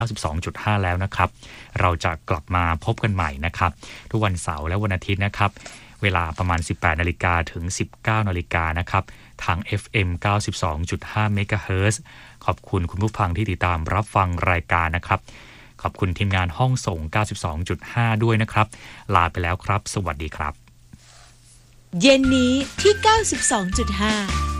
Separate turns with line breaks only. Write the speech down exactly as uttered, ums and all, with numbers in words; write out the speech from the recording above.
เก้าสิบสองจุดห้า แล้วนะครับเราจะกลับมาพบกันใหม่นะครับทุกวันเสาร์และวันอาทิตย์นะครับเวลาประมาณ สิบแปดนาฬิกา ถึง สิบเก้านาฬิกานะครับทาง เอฟ เอ็ม เก้าสิบสองจุดห้า เมกะเฮิรตซ์ขอบคุณคุณผู้ฟังที่ติดตามรับฟังรายการนะครับขอบคุณทีมงานห้องส่ง เก้าสิบสองจุดห้า ด้วยนะครับลาไปแล้วครับสวัสดีครับ
เย็นนี้ที่ เก้าสิบสองจุดห้า